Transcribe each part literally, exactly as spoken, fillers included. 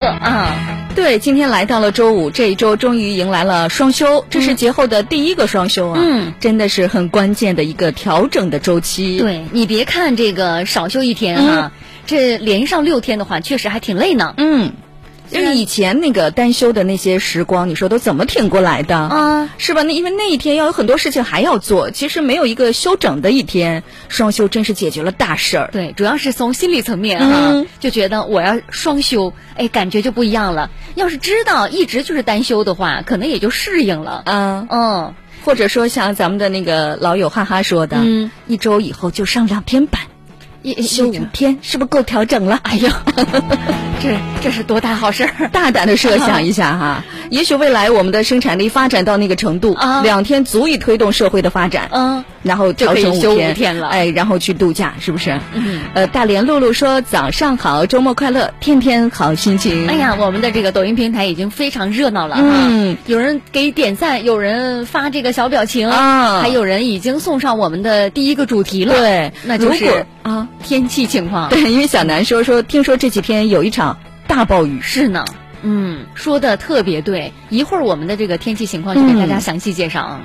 啊！ 对，今天来到了周五，这一周终于迎来了双休，这是节后的第一个双休啊， 嗯， 真的是很关键的一个调整的周期。 对，你别看这个少休一天啊，嗯、这连上六天的话，确实还挺累呢。 嗯。就是以前那个单休的那些时光，你说都怎么挺过来的啊？ 是吧？那因为那一天要有很多事情还要做，其实没有一个休整的一天，双休真是解决了大事儿。 对，主要是从心理层面啊，嗯、就觉得我要双休，哎，感觉就不一样了。要是知道一直就是单休的话，可能也就适应了。 嗯嗯， 或者说像咱们的那个老友哈哈说的， 嗯， 一周以后就上两天班。一休五天是不是够调整了？ 哎呀，这这是多大好事儿！ 大胆的设想一下哈，啊、也许未来我们的生产力发展到那个程度， 啊、 两天足以推动社会的发展。 嗯， 然后调整五天，五天了， 哎，然后去度假，是不是？ 嗯， 呃，大连露露说早上好，周末快乐，天天好心情。 哎呀，我们的这个抖音平台已经非常热闹了， 嗯， 有人给点赞，有人发这个小表情啊， 还有人已经送上我们的第一个主题了， 对， 那就是啊天气情况。 对，因为小南说说，听说这几天有一场大暴雨。 是呢，嗯，说的特别对。一会儿我们的这个天气情况就给大家详细介绍啊。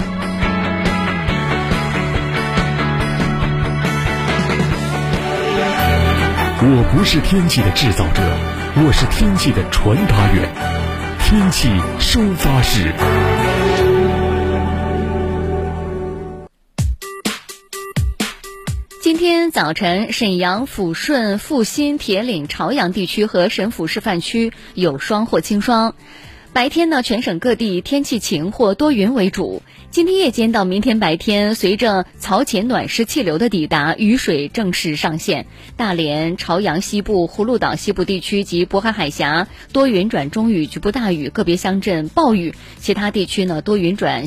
嗯、我不是天气的制造者，我是天气的传达员。天气收发室。 今天早晨，沈阳、抚顺、阜新、铁岭、朝阳地区和沈抚示范区有霜或轻霜。白天呢，全省各地天气晴或多云为主。今天夜间到明天白天，随着槽前暖湿气流的抵达，雨水正式上线。大连、朝阳西部、葫芦岛西部地区及渤海海峡多云转中雨，局部大雨，个别乡镇暴雨；其他地区呢多云转